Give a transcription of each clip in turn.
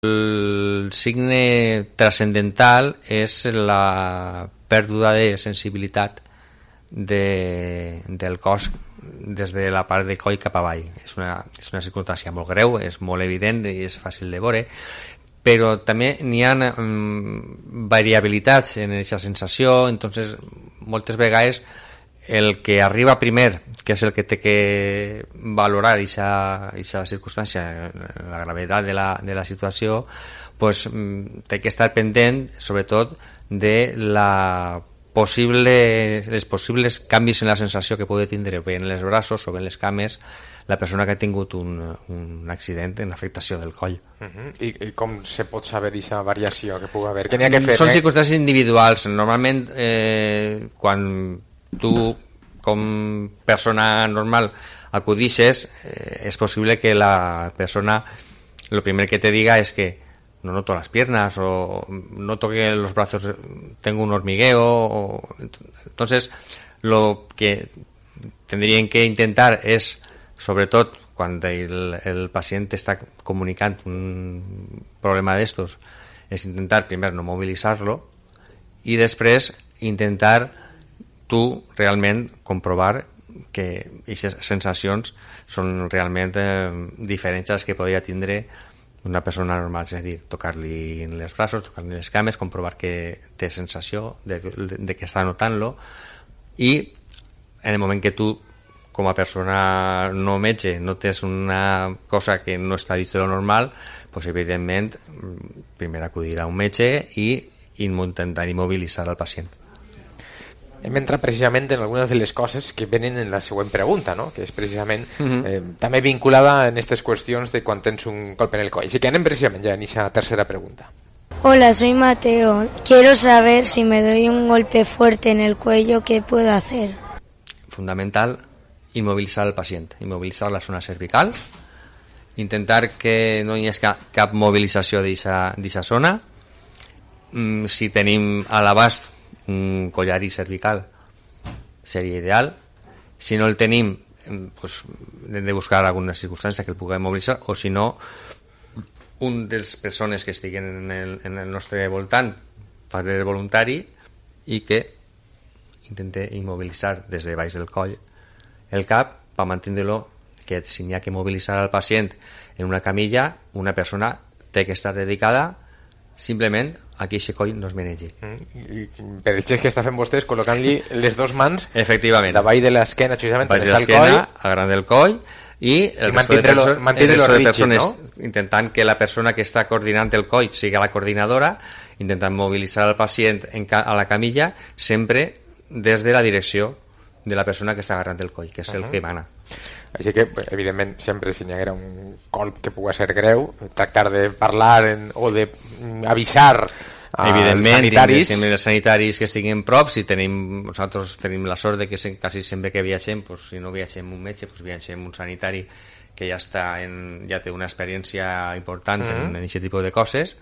El signe trascendental és la pèrdua de sensibilitat del cos des de la part de coll cap avall. És una circumstància molt greu, és molt evident i és fàcil de veure, però també n'hi ha variabilitats en aquesta sensació. Entonces moltes vegades el que arriba primer, que és el que té que valorar aquesta circumstància, la gravetat de la situació, pues, té que estar pendent sobretot de les possibles canvis en la sensació que pugui tindre bé en els braços o bé en les cames la persona que ha tingut un accident en l'afectació del coll. I com se pot saber aquesta variació que pugui haver? Què n'hi ha que fer? Són circumstàncies individuals. Normalment, quan tu, com persona normal, acudixes, és possible que la persona lo primer que te diga es que no noto las piernas o noto que los brazos tengo un hormigueo. Entonces, lo que tendrían que intentar es, sobretot quan el pacient està comunicant un problema d'estos, és intentar primer no mobilitzar-lo i després intentar tu realment comprovar que aquestes sensacions són realment diferents a les que podria tindre una persona normal, és a dir, tocar-li en els braços, tocar-li les cames, comprovar que té sensació de que està notant-lo, i en el moment que tu com a persona no metge notes una cosa que no està dins de lo normal, pues evidentment primer acudir a un metge i intentar immobilitzar al pacient. Hem entrat precisament en algunes de les coses que venen en la següent pregunta, ¿no? Que és precisament també vinculada en aquestes qüestions de quan tens un colp en el coll. Així que anem precisament ja en aquesta tercera pregunta. Hola, soy Mateo. Quiero saber si me doy un golpe fuerte en el cuello, ¿qué puedo hacer? Fundamental, immobilitzar el pacient, immobilitzar la zona cervical, intentar que no hi hagi cap mobilització d'aquesta zona. Si tenim a l'abast un collari cervical seria ideal. Si no el tenim, pues, hem de buscar alguna circumstància que el puguem mobilitzar, o si no, un dels persones que estiguen en el nostre voltant fa el voluntari i que intente immobilitzar des de baix del coll el cap per mantenir-lo, que si n'hi ha que mobilitzar al pacient en una camilla, una persona té que estar dedicada simplement a que aquest coll no es menegi. I per el gest que està fent vostès, col·locant-li les dues mans davall de l'esquena, precisament, on està el coll, al gran del coll, i el resto de persones, no? Intentant que la persona que està coordinant el coll sigui la coordinadora, intentant mobilitzar el pacient a la camilla, sempre des de la direcció de la persona que està agarrant el coll, que és el que mana. Així que, evidentment, sempre si n'hi haguera un colp que pugui ser greu, tractar de parlar o d'avisar als sanitaris. Evidentment, els sanitaris que estiguin prop. Nosaltres tenim la sort de que quasi sempre que viatgem, pues, si no viatgem un metge, pues, viatgem un sanitari que ja té una experiència important en aquest tipus de coses,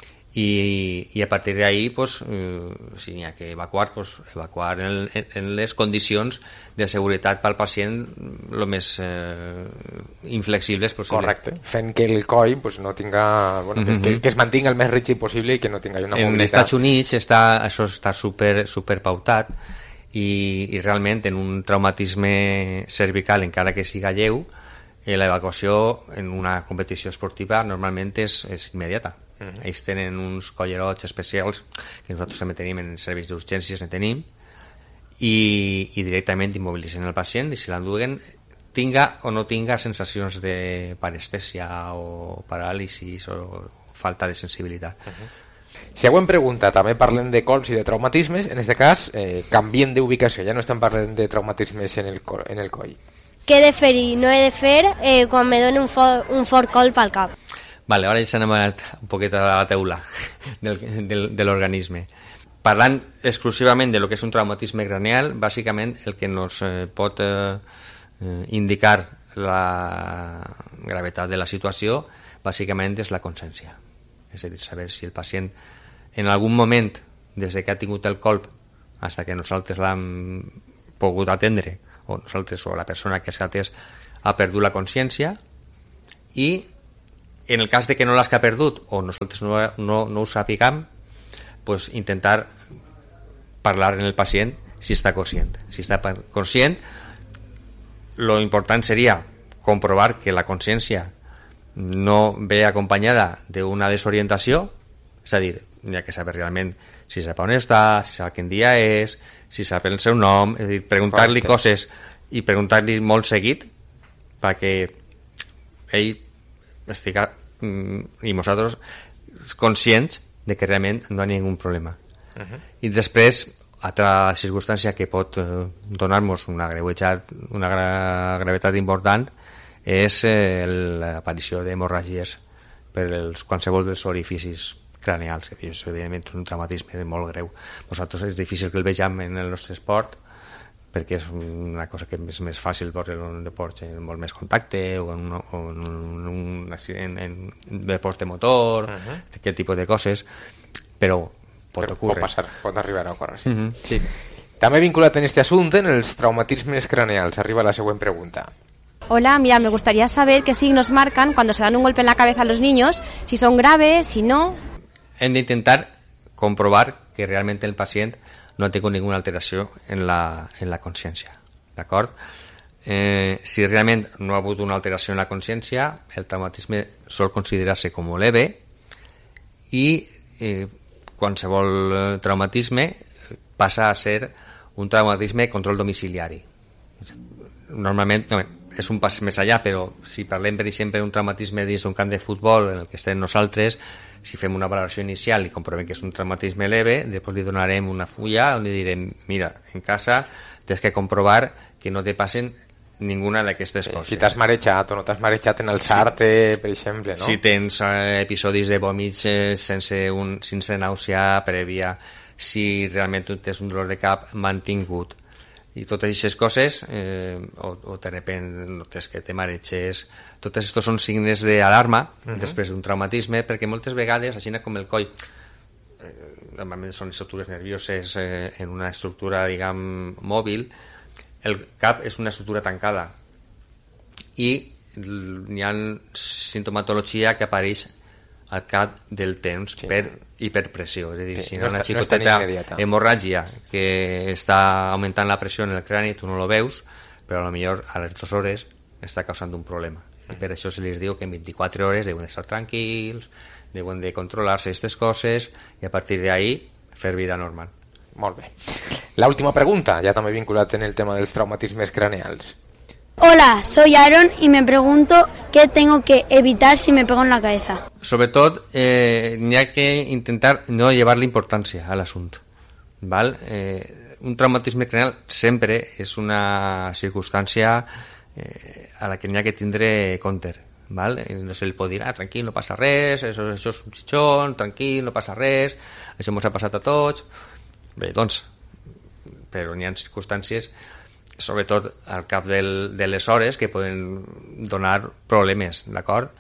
i a partir d'ahí, pues, si n'hi ha que evacuar, pues, evacuar en les condicions de seguretat pel pacient el més inflexibles possible. Correcte, fent que el coll, pues, no tinga, que es mantinga el més rígid possible i que no tinga una mobilitat. En Estats Units això està super pautat, i realment en un traumatisme cervical, encara que siga lleu, l'evacuació en una competició esportiva normalment és immediata. Ells tenen uns collerots especials que nosaltres també tenim en serveis d'urgències, i directament immobilitzen el pacient, i si l'enduguen, tinga o no tinga sensacions de parestèsia o paràlisis o falta de sensibilitat. Següent pregunta, també parlem de colps i de traumatismes. En aquest cas, canviem d'ubicació, ja no estem parlant de traumatismes en el coll. Què he de fer i no he de fer quan me doni un fort colp al cap? Vale, ara ja s'ha anat un poquet a la teula de l'organisme. Parlant exclusivament de lo que és un traumatisme craneal, bàsicament el que ens pot indicar la gravetat de la situació bàsicament és la consciència. És a dir, saber si el pacient en algun moment, des que ha tingut el colp fins que nosaltres l'hem pogut atendre, o nosaltres o la persona que s'ha atès ha perdut la consciència, i en el cas de que no l'has perdut o nosaltres no ho sapiguem, pues intentar parlar en el pacient si està conscient. Si està conscient, lo important seria comprovar que la consciència no ve acompanyada d'una desorientació, és a dir, hi ha que saber realment si sap on està, si sap quin dia és, si sap el seu nom, és a dir, preguntar-li coses i preguntar-li molt seguit perquè ell estiga i nosaltres conscients de que realment no hi ha ningun problema. I després, altra circumstància que pot donar-nos una gravetat important és l'aparició d'hemorràgies per qualsevol dels orificis craneals, que és evidentment un traumatisme molt greu. Nosaltres és difícil que el vegem en el nostre esport perquè és una cosa que és més fàcil veure en un deport amb molt més contacte o en un accident en deport de motor, aquest tipus de coses, però pot passar, pot arribar a ocórrer. Sí. També vinculat en este assumpte, en els traumatismes craneals, arriba la següent pregunta. Hola, mira, me gustaría saber qué signos marcan cuando se dan un golpe en la cabeza a los niños, si son graves, si no. Hem d'intentar comprovar que realment el pacient no ha tingut ninguna alteració en la consciència, d'acord? Si realment no ha hagut una alteració en la consciència, el traumatisme sol considerar-se com leve i qualsevol traumatisme passa a ser un traumatisme de control domiciliari. Normalment és un pas més allà, però si parlem, per exemple, d'un traumatisme dins d'un camp de futbol en el que estem nosaltres, si fem una valoració inicial i comprovem que és un traumatisme leve, després li donarem una fulla on li direm, mira, en casa tens que comprovar que no te passen ninguna d'aquestes coses. Si t'has marejat o no t'has marejat en alçar-te, per exemple, no? Si tens episodis de vòmits sense nàusea prèvia, si realment tens un dolor de cap mantingut, i totes aquestes coses o de repent notes que te mareges, tots estos són signes d'alarma després d'un traumatisme, perquè moltes vegades, així com el coll normalment són estructures nervioses en una estructura, diguem, mòbil, el cap és una estructura tancada i hi ha sintomatologia que apareix al cap del temps per hiperpressió, és a dir, si hi ha una xicoteta hemorràgia que està augmentant la pressió en el crani, tu no lo veus, però potser a les 2 hores està causant un problema, i per això se les diu que en 24 hores deuen d'estar tranquils, deuen de controlar-se aquestes coses i a partir d'ahí fer vida normal. Molt bé. La última pregunta, ya también vinculada en el tema de los traumatismos craneales. Hola, soy Aaron y me pregunto qué tengo que evitar si me pego en la cabeza. Sobretot, n'hi ha que intentar no llevar-li importància a l'assumpte. Un traumatisme craneal sempre és una circumstància a la que n'hi ha que tindre compte. No se li pot dir, tranquil, no passa res, això és un xitxon, tranquil, no passa res, això ens ha passat a tots. Bé, doncs, però n'hi ha circumstàncies, sobretot al cap de les hores, que poden donar problemes, d'acord?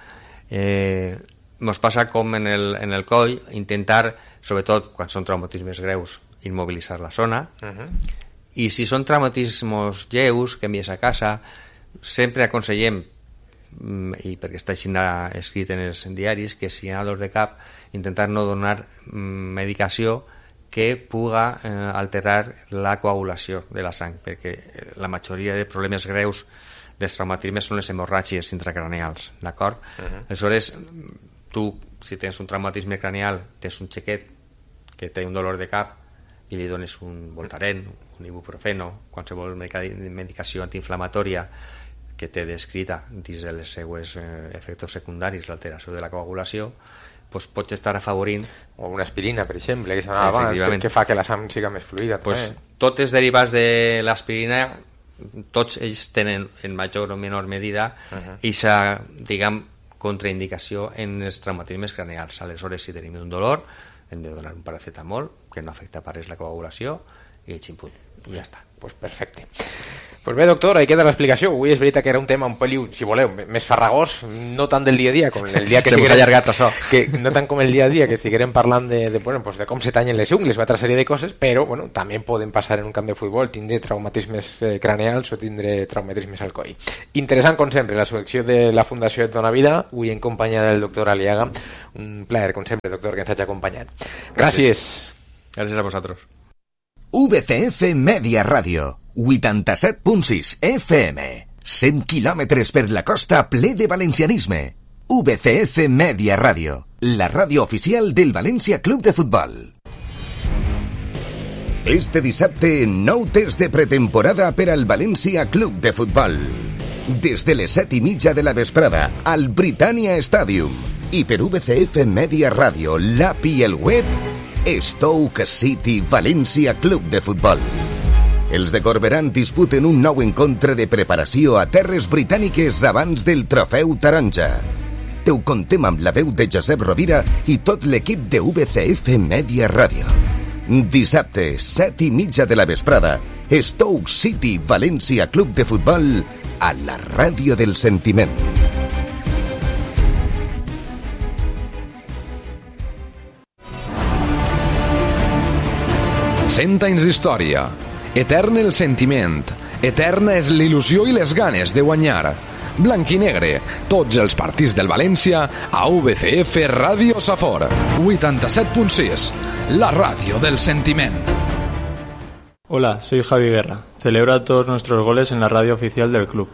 Ens passa com en el coll, intentar, sobretot quan són traumatismes greus, immobilitzar la zona, i si són traumatismes lleus que envies a casa, sempre aconsellem, i perquè està així escrit en els diaris, que si hi ha dolor de cap, intentar no donar medicació que puga alterar la coagulació de la sang, perquè la majoria de problemes greus dels traumatismes són les hemorràgies intracraneals, d'acord? Aleshores, tu, si tens un traumatisme craneal, tens un xiquet que té un dolor de cap i li dones un Voltaren, un ibuprofeno, qualsevol medicació antiinflamatòria que té descrita dins de les seues efectes secundaris, l'alteració de la coagulació, pues pots estar afavorint, o una aspirina, per exemple, que s'anava abans, que fa que la sang siga més fluida. Pues, tots els derivats de l'aspirina, tots ells tenen en major o menor medida aquesta, diguem, contraindicació en els traumatismes craneals. Aleshores, si tenim un dolor, hem de donar un paracetamol, que no afecta per res la coagulació, i ximput. i ja està, pues perfecte. Pues bé, doctor, ahí queda l'explicació. Avui és veritat que era un tema un peliu, si voleu, més farragós, no tant del dia a dia com el dia que se m'ha allargat això. Que no tant com el dia a dia, que estiguem parlant de com se tallen les ungles, una altra sèrie de coses, però bueno, també poden passar en un camp de futbol, tindre traumatismes craneals o tindre traumatismes al coll. Interessant, com sempre, la secció de la Fundació Et Dona Vida, avui en companyia del doctor Aliaga. Un plaer, com sempre, doctor, que ens hagi acompanyat. Gràcies. Gràcies a vosaltres. VCF Media Radio 87.6 FM 100 quilòmetres per la costa ple de valencianisme. VCF Media Radio, la ràdio oficial del València Club de Futbol. Este dissabte, nou test de pretemporada per al València Club de Futbol. Des de les 7:30 de la vesprada al Britannia Stadium i per VCF Media Radio, l'app i el web, Stoke City València Club de Futbol. Els de Corberán disputen un nou encontre de preparació a terres britàniques abans del trofeu taronja. Te ho contem amb la veu de Josep Rovira i tot l'equip de VCF Media Radio. Dissabte, 7:30 de la vesprada, Stoke City València Club de Futbol a la ràdio del sentiment. 100 anys d'història. Etern el sentiment. Eterna és l'il·lusió i les ganes de guanyar. Blanc i negre, tots els partits del València a VCF Ràdio Safor 87.6, la radio del sentiment. Hola, soy Javi Guerra. Celebra todos nuestros goles en la radio oficial del club.